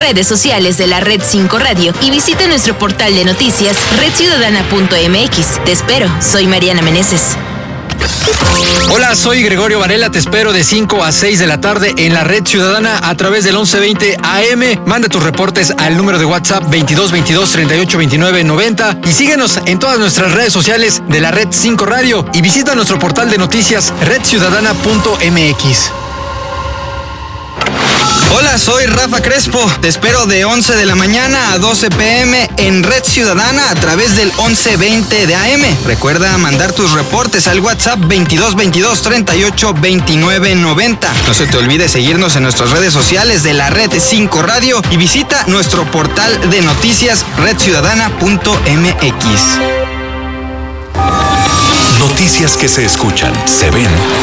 redes sociales de la Red 5 Radio y visita nuestro portal de noticias redciudadana.mx. Te espero, soy Mariana Meneses. Hola, soy Gregorio Varela, te espero de 5 a 6 de la tarde en la Red Ciudadana a través del 1120 AM. Manda tus reportes al número de WhatsApp 2222 38 29 90 y síguenos en todas nuestras redes sociales de la Red 5 Radio y visita nuestro portal de noticias redciudadana.mx. Hola, soy Rafa Crespo. Te espero de 11 de la mañana a 12 p.m. en Red Ciudadana a través del 1120 de AM. Recuerda mandar tus reportes al WhatsApp 2222 38 29 90. No se te olvide seguirnos en nuestras redes sociales de la Red 5 Radio y visita nuestro portal de noticias redciudadana.mx. Noticias que se escuchan, se ven